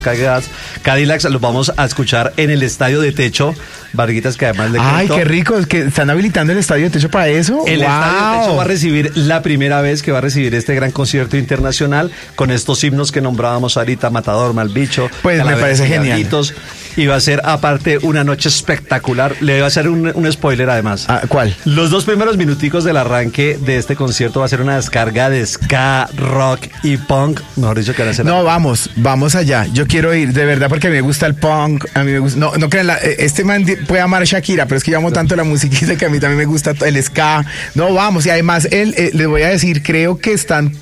Cadillacs los vamos a escuchar en el estadio de techo. Varguitas, que además le cuento. Ay, qué rico, es que están habilitando el estadio de techo para eso. El estadio de techo va a recibir la primera vez que va a recibir este gran concierto internacional con estos himnos que nombrábamos ahorita, Matador, Malbicho. Pues me parece genial. Y va a ser aparte una noche espectacular. Le voy a hacer un spoiler además. ¿Cuál? Los 2 primeros minuticos del arranque de este concierto va a ser una descarga de ska, rock y punk. Mejor dicho, que van a ser. No, vamos allá. Yo quiero ir, de verdad, porque me gusta el punk. A mí me gusta. No crean, este man puede amar a Shakira, pero es que yo amo tanto la musiquita que a mí también me gusta el ska. No, vamos. Y además, les voy a decir, creo que estaban.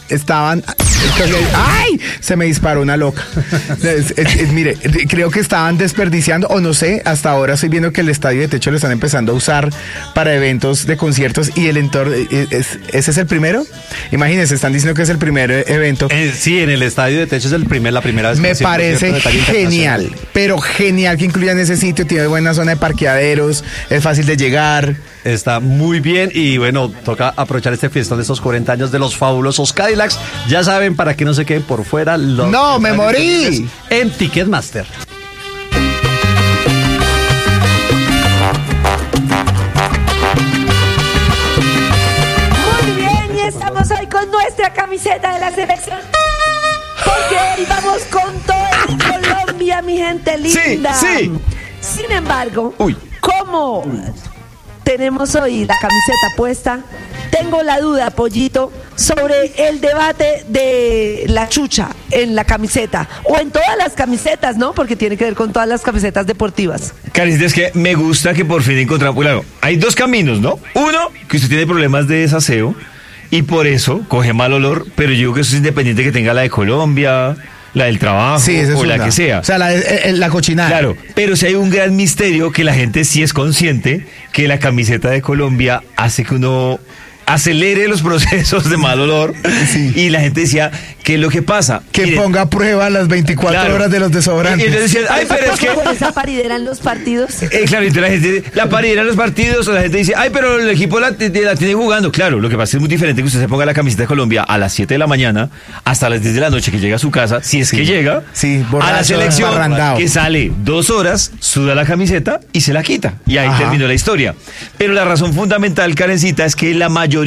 ¡Ay! Se me disparó una loca. Mire, creo que estaban desperdiciando, o no sé, hasta ahora estoy viendo que el estadio de techo lo están empezando a usar para eventos de conciertos y el entorno. ¿Ese es el primero? Imagínense, están diciendo que es el primer evento. Sí, en el estadio de techo es la primera vez. Me parece genial, pero genial que incluyan ese sitio. Tiene buena zona de parqueaderos, es fácil de llegar. Está muy bien y bueno, toca aprovechar este fiestón de estos 40 años de los fabulosos Cadillacs. Ya saben, para que no se queden por fuera. ¡No, me morí! En Ticketmaster. Muy bien, y estamos hoy con nuestra camiseta de la selección. Porque hoy vamos con todo en Colombia, mi gente linda. Sí. Sin embargo, ¿cómo tenemos hoy la camiseta puesta? Tengo la duda, Pollito, sobre el debate de la chucha en la camiseta, o en todas las camisetas, ¿no? Porque tiene que ver con todas las camisetas deportivas. Karencita, es que me gusta que por fin encontramos, claro, hay 2 caminos, ¿no? Uno, que usted tiene problemas de desaseo y por eso coge mal olor, pero yo digo que eso es independiente que tenga la de Colombia, la del trabajo, o la que sea. O sea, la cochinada. Claro, pero si hay un gran misterio que la gente sí es consciente que la camiseta de Colombia hace que uno acelere los procesos de mal olor. Sí. Y la gente decía, ¿qué es lo que pasa? Que miren, ponga a prueba las 24 horas de los desodorantes. Y entonces decían, ay, pero es que... ¿Con esa paridera en los partidos? Claro, entonces la gente, la paridera en los partidos, o la gente dice, ay, pero el equipo la tiene jugando. Claro, lo que pasa es muy diferente que usted se ponga la camiseta de Colombia a las 7 de la mañana hasta las 10 de la noche que llega a su casa, si es que llega, borracho, a la selección, que sale 2 horas, suda la camiseta y se la quita. Y ahí terminó la historia. Pero la razón fundamental, Karencita, es que la mayoría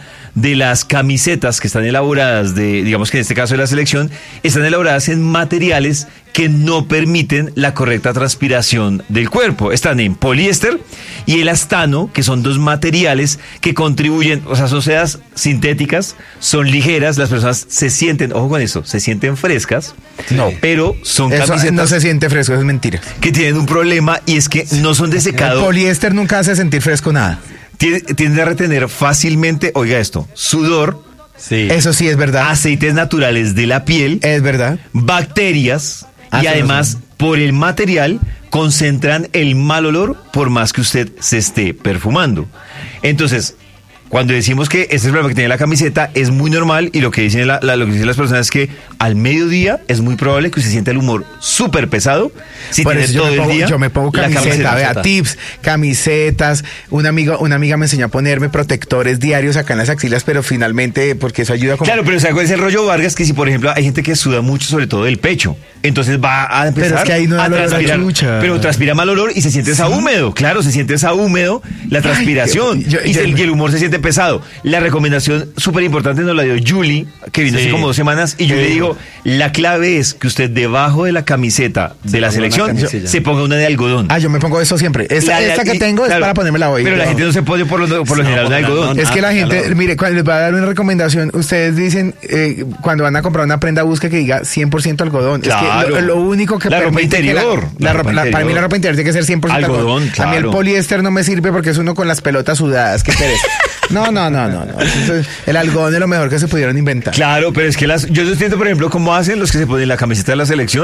de las camisetas que están elaboradas digamos que en este caso de la selección, están elaboradas en materiales que no permiten la correcta transpiración del cuerpo. Están en poliéster y elastano, que son 2 materiales que contribuyen, o sea, son sedas sintéticas, son ligeras, las personas se sienten, ojo con eso, se sienten frescas, pero son camisetas... No se siente fresco, es mentira. Que tienen un problema y es que no son de secado. El poliéster nunca hace sentir fresco nada. Tiende a retener fácilmente, oiga esto, sudor. Sí. Eso sí es verdad. Aceites naturales de la piel. Es verdad. Bacterias. Y además, por el material, concentran el mal olor por más que usted se esté perfumando. Entonces, cuando decimos que este es el problema que tiene la camiseta, es muy normal, y lo que dicen lo que dicen las personas es que al mediodía es muy probable que usted sienta el humor súper pesado. Si por tiene eso todo el día, yo me pongo camiseta, vea, tips, camisetas. Una amiga me enseñó a ponerme protectores diarios acá en las axilas, pero finalmente, porque eso ayuda como... Claro, pero ¿sabes cuál es el rollo, Vargas? Que si, por ejemplo, hay gente que suda mucho, sobre todo del pecho, entonces va a empezar pero es que ahí no a transpirar, pero transpira mal olor y se siente esa húmedo, claro, se siente esa húmedo, la transpiración, y el humor se siente pesado. La recomendación súper importante nos la dio Julie, que vino hace como 2 semanas, y yo le digo, la clave es que usted debajo de la camiseta de la selección se ponga una de algodón. Yo me pongo eso siempre. Esta que tengo es para ponérmela hoy. Pero la gente no se pone por lo general de algodón. Es que la gente, mire, cuando les va a dar una recomendación, ustedes dicen, cuando van a comprar una prenda, busque que diga 100% algodón. Claro. Es que lo único que la ropa interior. Para mí la ropa interior tiene que ser 100% algodón. Claro. A mí el poliéster no me sirve porque es uno con las pelotas sudadas. Qué pereza. No. Entonces, el algodón es lo mejor que se pudieron inventar. Claro, pero es que yo no entiendo, por ejemplo, cómo hacen los que se ponen la camiseta de la selección,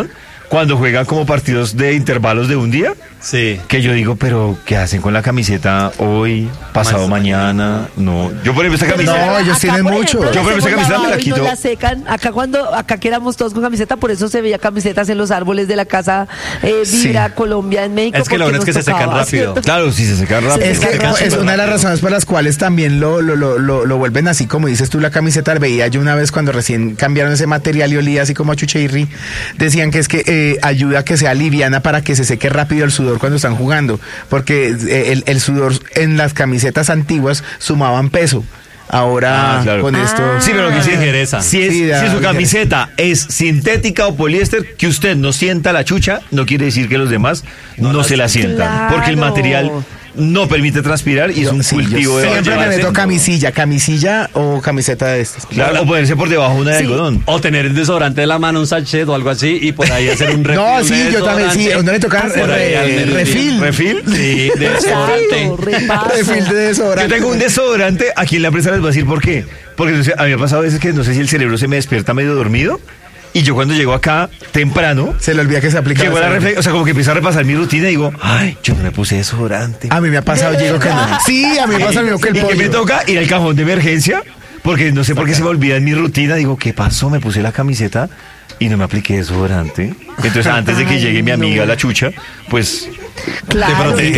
cuando juegan como partidos de intervalos de un día. Sí. Que yo digo, pero ¿qué hacen con la camiseta hoy, pasado mañana? No, yo por ejemplo esta camiseta. No, ellos tienen mucho. Yo por ejemplo esta camiseta me la quito. La secan. Acá que éramos todos con camiseta, por eso se veía camisetas en los árboles de la casa Vibra Colombia en México. Es que lo bueno es que se secan rápido. ¿cierto? Claro, sí se secan rápido. Es que es una de las razones por las cuales también lo vuelven así, como dices tú, la camiseta. Veía yo una vez cuando recién cambiaron ese material y olía así como a chucheirri, decían que es que ayuda a que sea liviana para que se seque rápido el sudor cuando están jugando, porque el sudor en las camisetas antiguas sumaban peso. Ahora claro. con esto... Sí, pero lo que sí ligereza. Si su camiseta es sintética o poliéster, que usted no sienta la chucha, no quiere decir que los demás no se la sientan. Claro. Porque el material no permite transpirar y es un cultivo de... Siempre me meto camisilla o camiseta de estas. Claro, o ponerse por debajo una de algodón. O tener el desodorante de la mano, un sachet o algo así, y por ahí hacer un refil. No, sí, yo también, sí, uno le toca refil. ¿Refil? Sí, de desodorante. Refil de desodorante. Yo tengo un desodorante, aquí en la empresa les voy a decir por qué. Porque a mí me ha pasado a veces que no sé si el cerebro se me despierta medio dormido. Y yo cuando llego acá temprano, se le olvida que se aplica. Llego a o sea, como que empiezo a repasar mi rutina y digo, ay, yo no me puse desodorante. A mí me ha pasado, llego que no. Sí, a mí me pasa lo mismo que el pollo. Y que me toca ir al cajón de emergencia, porque no sé por qué se me olvida en mi rutina. Digo, ¿qué pasó? Me puse la camiseta y no me apliqué desodorante. Entonces, antes de que llegue mi amiga la chucha, pues... Claro, es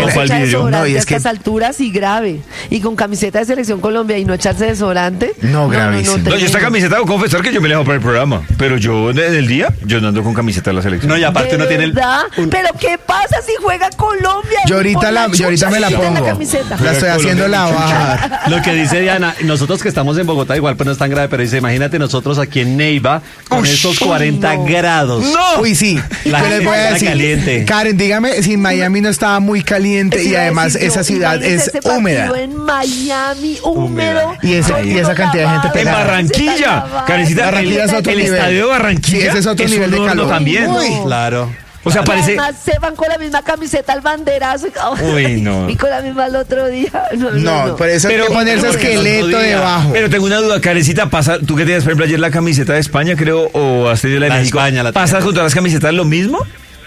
a estas alturas y grave. Y con camiseta de Selección Colombia y no echarse desodorante. No, gravísimo. No, yo esta camiseta debo confesar que yo me la dejo para el programa. Pero yo en el día, yo no ando con camiseta de la selección. No, y aparte uno tiene Pero ¿qué pasa si juega Colombia? Yo ahorita me la pongo. La estoy haciendo la baja. Lo que dice Diana, nosotros que estamos en Bogotá, igual pues no es tan grave, pero dice, imagínate nosotros aquí en Neiva, con estos 40 grados. ¡No! Uy, sí. La gente voy a decir, caliente. Karen, dígame si Miami no estaba muy caliente y además esa ciudad es húmeda. En Miami, húmedo. Y esa cantidad de gente En pegada. Barranquilla, Karencita, Barranquilla es otro el nivel. estadio de Barranquilla. Sí, ese es otro nivel de calor. También. Uy, Claro. O sea, parece... Además se van con la misma camiseta al banderazo. Uy, no. Y con la misma el otro día. No, por eso hay que ponerse esqueleto debajo. Pero tengo una duda, Karencita, pasa, tú que tienes, por ejemplo, ayer la camiseta de España, creo, o has tenido la de México. España, ¿Pasas con todas las camisetas lo mismo?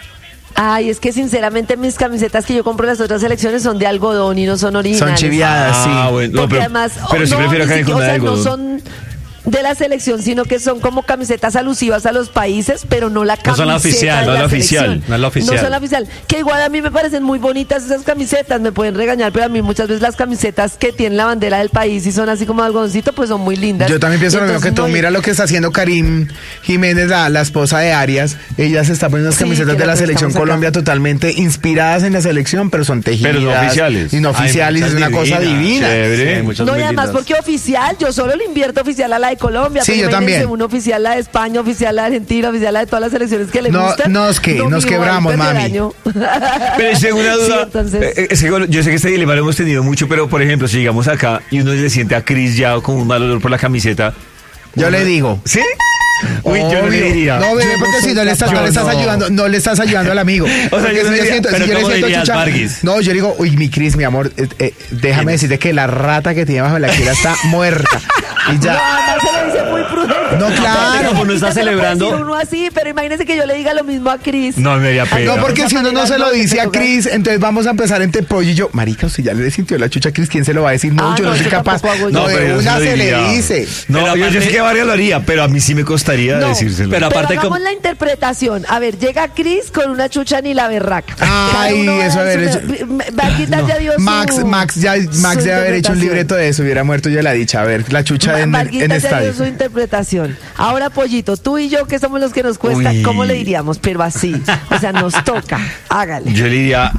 Ay, es que sinceramente mis camisetas que yo compro en las otras selecciones son de algodón y no son originales. Son chiviadas, sí. Bueno, Porque además, pero sí prefiero Karen con la de algodón. no son de la selección, sino que son como camisetas alusivas a los países, pero no la camiseta. No son la oficial, de no la la oficial, selección. no es la oficial. No son la oficial. Que igual a mí me parecen muy bonitas esas camisetas, me pueden regañar, pero a mí muchas veces las camisetas que tienen la bandera del país y son así como algodoncito, pues son muy lindas. Yo también pienso lo mismo que tú. Entonces, Mira lo que está haciendo Karim Jiménez, la esposa de Arias. Ella se está poniendo unas Sí, camisetas que de la las selección estamos Colombia acá. totalmente inspiradas en la selección, pero son tejidas. Pero no oficiales. Y no oficiales, Hay es una muchas cosa divinas. divina. Chévere. Sí, hay muchas No, muy y además lindas. porque oficial, yo solo le invierto oficial a la de Colombia. Sí, pero yo imagínense, también. Uno oficial la de España, oficial la de Argentina, oficial la de todas las selecciones que le No, gustan. nos quebramos, mami. Pero tengo una Sí, duda. entonces... Yo sé que este dilema lo hemos tenido mucho, pero por ejemplo, si llegamos acá y uno le siente a Chris ya con un mal olor por la camiseta. Yo le digo. ¿Sí? Uy, yo no le Obvio. diría. No, bebé, Yo porque no si no soy le estás, capaz. no le estás ayudando al amigo. O sea, yo no Porque si diría, siento, pero si yo le ¿cómo siento dirías, chucha, Vargas? no, yo digo, uy, mi Cris, mi amor, déjame decirte que la rata que tiene bajo la quila está muerta. Y No, ya. además se lo dice muy prudente. No, claro. Como no está Quizás se lo puede celebrando. decir uno así, pero imagínese que yo le diga lo mismo a Cris. No, me daría pena. No, porque si uno no se lo dice a Cris, entonces vamos a empezar entre pollo y yo. Marica, usted ya le sintió la chucha a Cris, ¿quién se lo va a decir? No, Ah, yo no no, soy yo capaz. tampoco hago No, yo. de yo una sí lo se le diría. dice. No, Pero yo aparte- sé que Vargas lo haría, pero a mí sí me costaría No, decírselo. pero aparte hagamos como- la interpretación. A ver, llega Cris con una chucha ni la berraca. Ay, Cada uno va eso a haber decir hecho- una- Varguita ya dio Max su debe haber hecho un interpretación. libreto de eso, hubiera muerto yo la dicha. A ver, la chucha en Varguita ya estadio. dio su interpretación. Ahora, Pollito, tú y yo, que somos los que nos cuesta, Uy. ¿cómo le diríamos? Pero así. O sea, nos toca. Hágale. Yo le diría,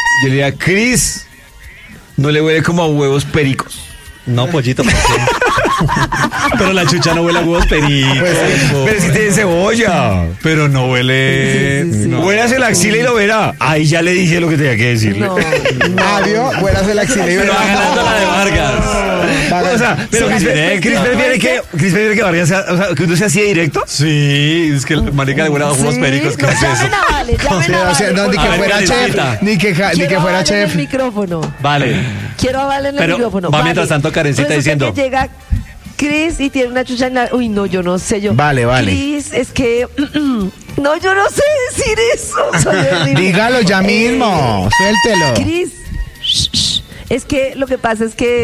Chris, no le huele como a huevos pericos. No, pollito, ¿por qué? Pero la chucha no huele a huevos pericos. Pero si tiene cebolla. Pero no huele. Sí, sí, sí. no. Huele hacia la axila y lo verá. Ahí ya le dije lo que tenía que decirle. No, Adiós, buenas el accidente. Pero va ganando la de Vargas. O sea, pero Sí, Chris prefiere que Vargas sea, o sea, que uno sea así de directo. Sí, es que el marica le huele a huevos Sí, pericos. ¿Qué no, es eso? llamen a Vale, llamen a O sea, no, Vale, ni por que A ver, fuera Karencita. chef, ni que Quiero fuera a Vale en chef. el micrófono. Vale. Quiero a Vale en el Pero micrófono. va mientras tanto Karencita Resulta diciendo. que llega Cris y tiene una chucha en la... Uy, no, yo no sé yo. Vale. Cris, es que No, yo no sé decir eso. Soy horrible. Dígalo ya mismo, suéltelo. Cris, es que lo que pasa es que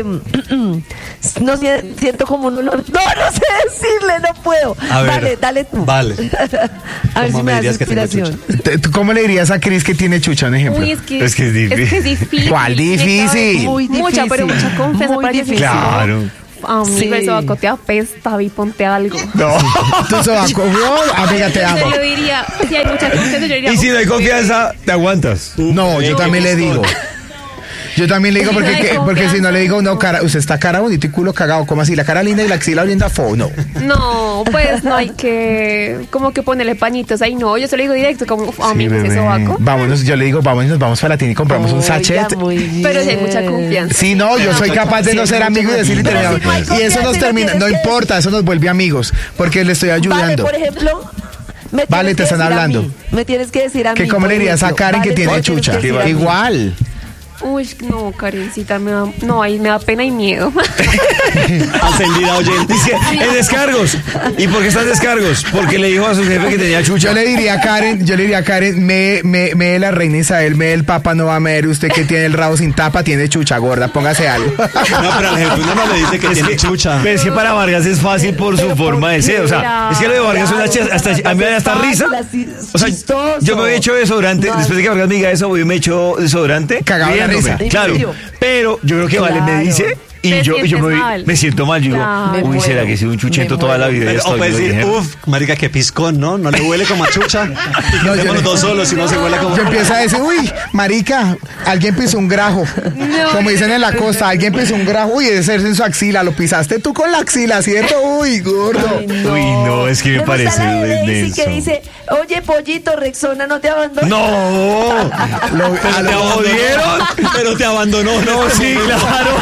no siento como un olor. No sé decirle, no puedo. A ver, Vale, dale tú. Vale. A ver ¿Cómo si me me das dirías que tengo inspiración. ¿Tú ¿Cómo le dirías a Cris que tiene chucha, un ejemplo? Uy, es que Es que es difícil. es difícil. ¿Cuál difícil? Muy difícil. Mucha, pero mucha confianza Muy para difícil. decir. Claro. Amigo, Sí. eso va a te apesta y ponte algo. No, tu sobaco, amiga, te amo. Yo le diría, si hay mucha confianza, yo diría. Y si no hay confianza, te aguantas. No, yo también le digo. Yo también le digo No hay porque si no le digo, no, confianza. cara, usted está cara bonito y culo cagado, ¿cómo así? La cara linda y la axila orienta fo, no. No, pues no hay que como que ponerle pañitos ahí, no, yo se lo digo directo, como Sí, amigos, bebé. ese sobaco. Vámonos, yo le digo, vámonos, vamos para la tienda y compramos un Oiga, sachet. muy bien. Pero si hay mucha confianza. Sí, no, yo soy capaz de no ser amigo y decirle Pero terminamos. si no hay Y eso confianza, nos no termina, tienes no que- importa, eso nos vuelve amigos, porque le estoy Vale, ayudando. por ejemplo. me Vale, tienes te que están decir a hablando. mí. Me tienes que decir a mí. ¿Que cómo por le dirías a ejemplo. Karen que Vale, tiene me tienes chucha? que decir a mí. Igual. Uy, no, Karencita, no, ahí me da pena y miedo. Ascendida oyente. Dice, en descargos. ¿Y por qué están descargos? Porque le dijo a su jefe que tenía chucha. Yo le diría a Karen, me la reina Isabel, me el papa no va a ver, usted que tiene el rabo sin tapa, tiene chucha gorda, póngase algo. No, pero al jefe uno no le dice que tiene chucha. Pero es que para Vargas es fácil por su forma de ser. O sea, es que lo de Vargas es una hasta a mí me da hasta risa. O sea, yo me he hecho desodorante. No, Después de que Vargas me diga eso, yo me he hecho desodorante. Cagado de la riéndome, risa. claro. ¿En serio? Pero yo creo que Vale me Claro. dice. Y Te yo sientes mal. me siento mal. Yo digo, Claro. uy, Me ¿será muero. que he sido un chuchento Me toda la muero. vida? Pero, Esto, o puede yo decir, dije, uff, marica, qué piscón, ¿no? No le huele como a chucha. No, yo Quedémonos le- dos solos, si no se huele como... Yo empiezo a decir, uy, marica, alguien pisó un grajo. Como dicen en la costa, alguien pisó un grajo. Uy, ese es en su axila, lo pisaste tú con la axila, ¿cierto? Uy, gordo. Uy, no, es que me gusta parece la de Daisy denso. que dice, oye, pollito, Rexona no te abandona. ¡No! ¿Pero te jodieron? Pero te abandonó. No, sí, claro.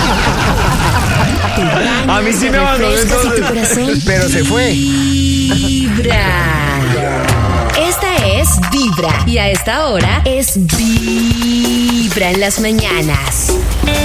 A mí sí me abandonó Refrescas y tu entonces. corazón Pero se fue. vibra. Esta es Vibra. Y a esta hora es Vibra en las mañanas.